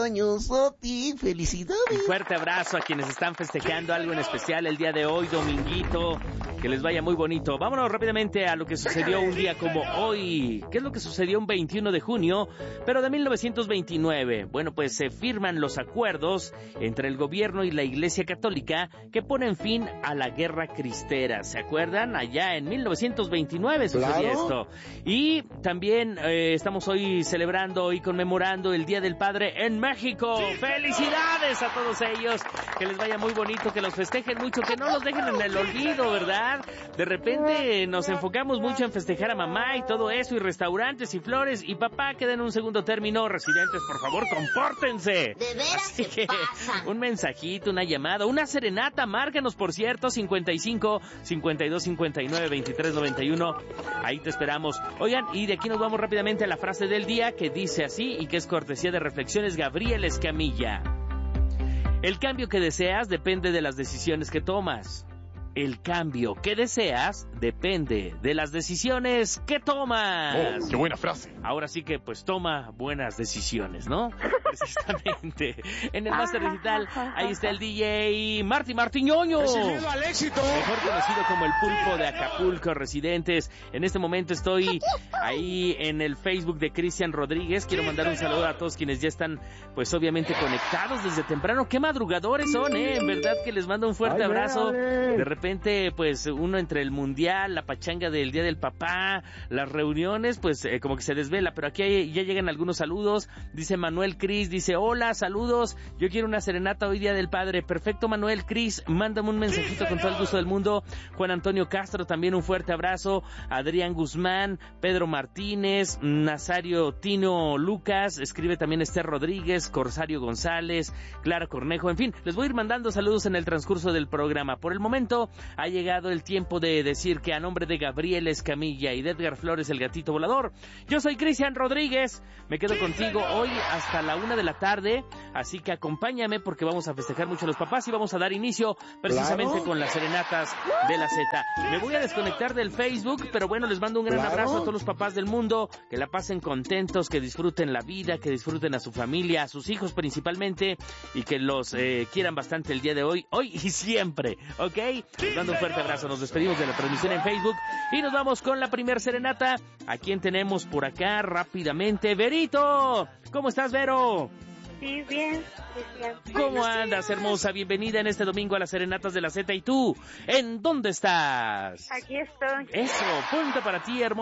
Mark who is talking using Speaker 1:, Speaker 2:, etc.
Speaker 1: cumpleaños a ti, felicidades.
Speaker 2: Un fuerte abrazo a quienes están festejando algo en especial el día de hoy, dominguito. Que les vaya muy bonito. Vámonos rápidamente a lo que sucedió un día como hoy. ¿Qué es lo que sucedió un 21 de junio, pero de 1929? Bueno, pues se firman los acuerdos entre el gobierno y la Iglesia Católica que ponen fin a la Guerra Cristera. ¿Se acuerdan? Allá en 1929 sucedió esto. Y también estamos hoy celebrando y conmemorando el Día del Padre en México. ¡Felicidades a todos ellos! Que les vaya muy bonito, que los festejen mucho, que no los dejen en el olvido, ¿verdad? De repente nos enfocamos mucho en festejar a mamá y todo eso, y restaurantes y flores, y papá queda en un segundo término. Residentes, por favor, compórtense.
Speaker 3: De veras
Speaker 2: Así
Speaker 3: se
Speaker 2: que
Speaker 3: pasan.
Speaker 2: un mensajito, una llamada, una serenata, márcanos, por cierto, 55 52 59 23 91. Ahí te esperamos. Oigan, y de aquí nos vamos rápidamente a la frase del día, que dice así y que es cortesía de Reflexiones Gabriel Escamilla. El cambio que deseas depende de las decisiones que tomas. El cambio que deseas depende de las decisiones que tomas.
Speaker 4: Oh, qué buena frase.
Speaker 2: Ahora sí que pues toma buenas decisiones, ¿no? Precisamente. En el Máster Digital, ahí está el DJ Martiñoño.
Speaker 4: Decidido al éxito.
Speaker 2: Mejor conocido como el Pulpo de Acapulco, Residentes. En este momento estoy ahí en el Facebook de Cristian Rodríguez. Quiero mandar un saludo a todos quienes ya están, pues obviamente conectados desde temprano. Qué madrugadores son, En verdad que les mando un fuerte abrazo. De repente, pues uno entre el mundial, la pachanga del Día del Papá, las reuniones, pues como que se desvela. Pero aquí ya llegan algunos saludos. Dice Manuel Cris, dice: hola, saludos, yo quiero una serenata hoy Día del Padre. Perfecto, Manuel Cris, mándame un mensajito con todo el gusto del mundo. Juan Antonio Castro, también un fuerte abrazo. Adrián Guzmán, Pedro Martínez, Nazario Tino Lucas, escribe también Esther Rodríguez, Corsario González, Clara Cornejo. En fin, les voy a ir mandando saludos en el transcurso del programa. Por el momento ha llegado el tiempo de decir que a nombre de Gabriel Escamilla y de Edgar Flores, el gatito volador, yo soy Cristian Rodríguez. Me quedo contigo hoy hasta la 1 de la tarde, así que acompáñame porque vamos a festejar mucho a los papás y vamos a dar inicio precisamente con las serenatas de la Z. Me voy a desconectar del Facebook, pero bueno, les mando un gran abrazo a todos los papás del mundo, que la pasen contentos, que disfruten la vida, que disfruten a su familia, a sus hijos principalmente, y que los quieran bastante el día de hoy y siempre, ¿ok? Les mando un fuerte abrazo, nos despedimos de la transmisión en Facebook y nos vamos con la primer serenata. ¿A quién tenemos por acá rápidamente? ¡Verito! ¿Cómo estás, Vero?
Speaker 5: Sí, bien, Cristian.
Speaker 2: ¿Cómo andas, hermosa? Bienvenida en este domingo a las serenatas de la Z. ¿Y tú? ¿En dónde estás?
Speaker 5: Aquí estoy.
Speaker 2: Eso, punto para ti, hermosa.